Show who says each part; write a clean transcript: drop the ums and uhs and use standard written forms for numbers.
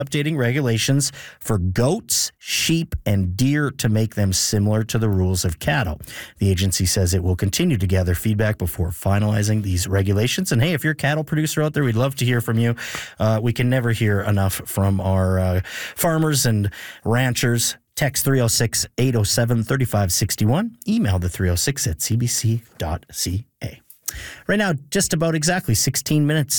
Speaker 1: updating regulations for goats, sheep, and deer to make them similar to the rules of cattle. The agency says it will continue to gather feedback before finalizing these regulations. And hey, if you're a cattle producer out there, we'd love to hear from you. We can never hear enough from our farmers and ranchers. Text 306-807-3561. Email the 306 at cbc.ca. Right now, just about exactly 16 minutes